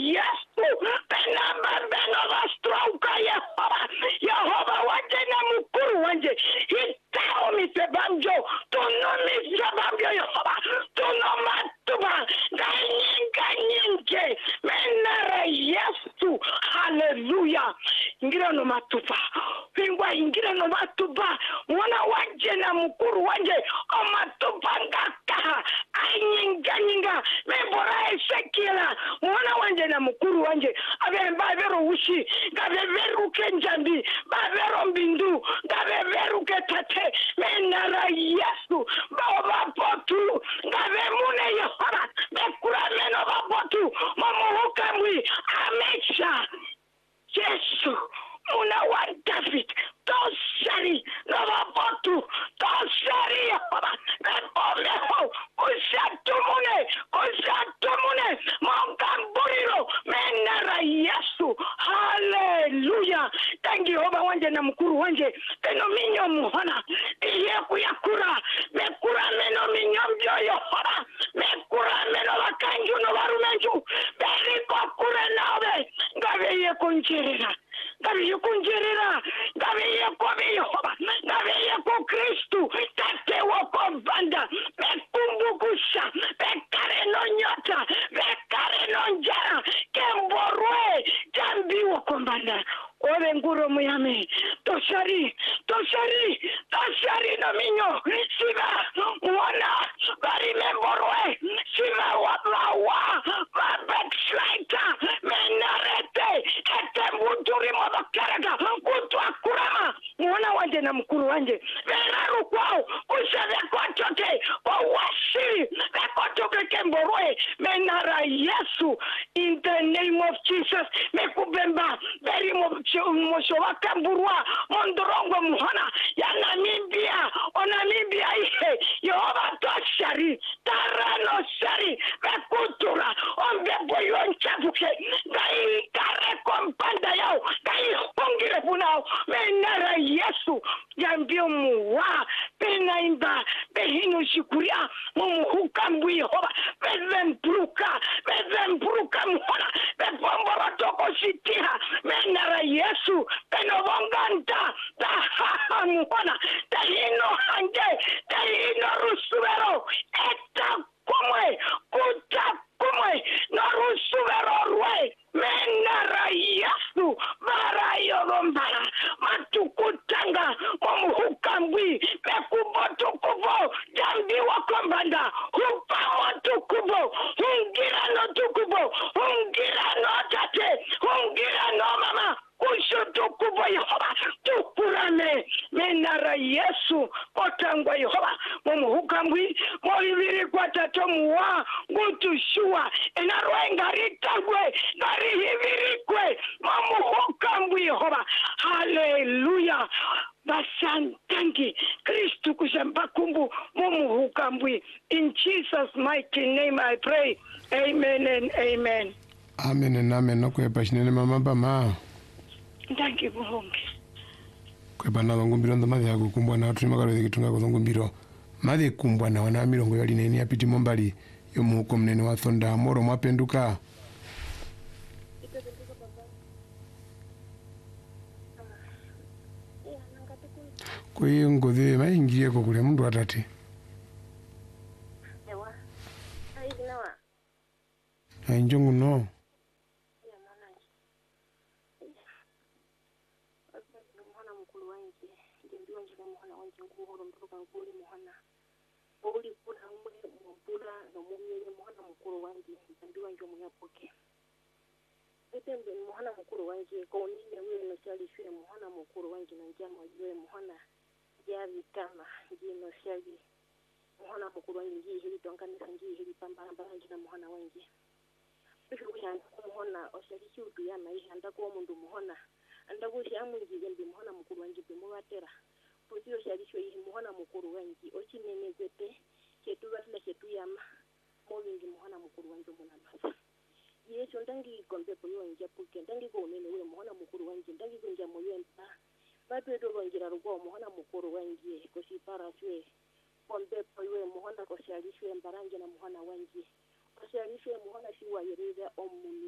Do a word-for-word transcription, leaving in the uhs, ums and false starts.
Yesu penamba beno vastrauka Yehova Yehova wanje na mukuru wanje itao misebamjo tuno misebamjo Yehova tuno matuba ganyinga nyinge menere Yesu haleluya ingira no matuba pingwa ingira no matuba mwana wanje na mukuru wanje o matuba ngaka anyinga nyinga membora esekila mwana wanje na mukuru wanje abe mbavero ushi gabe veru kenjandi bavero mbindu gabe veru ketate menara Yesu baba potu gabe mune Yehova bekura meno bapotu mamu kamwi amesha Yesu una wa David tosari na bapotu tosari Yehova bepomeho kusatumune kusatumune mongamburiro menara Yesu haleluya tangi Yehova wanje na mkuru wanje teno minyo muhona iye kuyakura mekura meno minyo mbyo Yehova mekura meno wakanju no warumenju beriko kure nawe ngabe ye kunjirira ngabe ye kunjirira ngabe ye kwa Yehova ngabe ye kwa Kristu tate wako banda mekumbukusha bekare no nyota bekare no njara kemborwe jambi wako banda Ore nguro muyame toshari toshari toshari no minyo siva mwana bari memborwe siva wawa babetslaita menarete ete muturi modokaraka kutu akurama mwana wanje na mkuru wanje veraru kwao kusave kotoke kwa washi kotoke kemborwe menara Yesu in the name of Jesus mekubemba beri mo moshowa kamburwa mondorongo muhana ya Namibia o Namibia ihe Yehova toshari tarano shari bekutura ombe boyon chabuke gai kare kompanda yao gai hongire punao menara Yesu jambio muwa pena imba behinu shikuria mumuhukambu Yehova bezem pruka bezem pruka muhana bepombo watoko shitiha menara Yesu penovonganta tahaha muhana tahino hanje tahino rusuvero eta kumwe kuta kumwe na rusuvero rwe menara Yesu varayo gombara matukutanga mamuhukambwi pekubotukubo jambi wakombanda hupa watukubo hungira no tukubo hungira no tate hungira no mama kushutukubo Yehova tukurane menara Yesu kotangwa Yehova mumuhukambwi mwiviri kwa tato muwa ngutushua enarwenga ritagwe gari hivirikwe mamuhukambwi Yehova haleluya basantangi Kristu kushambakumbu mumuhukambwi in Jesus mighty name I pray amen and amen amen and amen nokwepa shinene mama bama Thank you buhonge kwepa na ngumbiro ndo madhi akukumbwa na watu nimakalo kitunga kwa ngumbiro madhi kumbwa na wana mirongo yali neni apiti mombali yomuhuko mnene wa thonda moro mwapenduka kwa hiyo ngozi maingie kwa kule mndu atati ewa aidi nawa ainjongu no muhana mukulu wanje ngendiwa njika muhana wanje nguhoro mtuka nguli muhana boli kuna umwe mubula no mumyele muhana mukulu wanje ngendiwa njo muyapoke etembe muhana mukulu wanje ko nine wile no chali shule muhana mukulu wanje na njama yule muhana yavi kama ngino shali muhana mukulu wanje ngi hili tonkanisa ngi hili pambana mbanje na muhana wanje bisho kushanda muhana oshali chutu ya maisha ndako mundu muhana ndakushi amungije mbi muhana mukuru wanje bimubatera potiro shalisho yi muhana mukuru wanje ochinene kwete chetu batla chetu yama movingi muhana mukuru wanje munamba yeso ndangi kombe ko yonje puke ndangi ko nene we muhana mukuru wanje ndangi ko njamo yempa batwedo bongira rugo muhana mukuru wanje ko sipara shwe kombe ko we muhana ko shalisho mbaranje na muhana wanje ko shalisho muhana shiwa yereza omu